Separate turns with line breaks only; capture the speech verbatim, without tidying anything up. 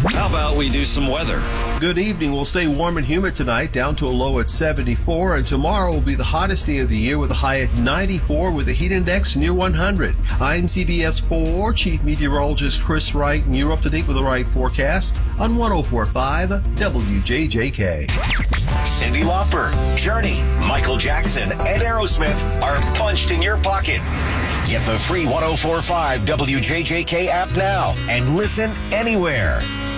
How about we do some weather?
Good evening. We'll stay warm and humid tonight, down to a low at seventy-four, and tomorrow will be the hottest day of the year with a high at ninety-four with a heat index near one hundred. I'm C B S four Chief Meteorologist Chris Wright, and you're up to date with the right forecast on one oh four point five W J J K.
Cyndi Lauper, Journey, Michael Jackson, and Aerosmith are punched in your pocket. Get the free one oh four point five W J J K app now and listen anywhere.